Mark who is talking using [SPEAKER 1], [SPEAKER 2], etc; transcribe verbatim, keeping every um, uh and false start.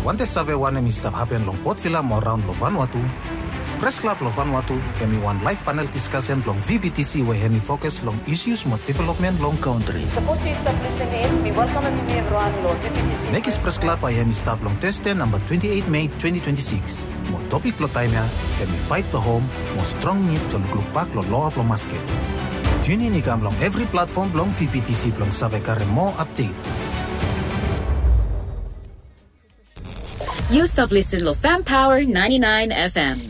[SPEAKER 1] wante save wane mi stap happen long Port Vila mo round lo Vanuatu. Press Club lo Vanuatu hemi one live panel discussion long V B T C we hemi focus long issues mo development long country.
[SPEAKER 2] Suppose you stop listening, we welcome everyone lo V B T C.
[SPEAKER 1] Nekis Press Club ay hemi stap long teste number twenty-eight May twenty twenty-six. Mo topic lo time ya hemi fight to home, mo strong need lo lukluk lo law up lo masket. Tune in ikam long every platform long V B T C long save kare mo update.
[SPEAKER 3] You stop listening to Fam Power ninety-nine F M.